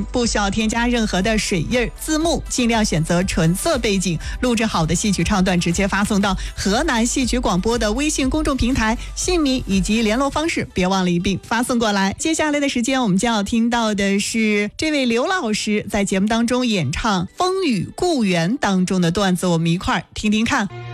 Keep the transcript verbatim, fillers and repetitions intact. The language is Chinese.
不需要添加任何的水印字幕，尽量选择纯色背景，录制好的戏曲唱段直接发送到河南戏曲广播的微信公众平台，姓名以及联络方式别忘了一并发送过来。接下来的时间我们将要听到的是这位刘老师在节目当中演唱《风雨故园》当中的段子，我们一块儿听听看。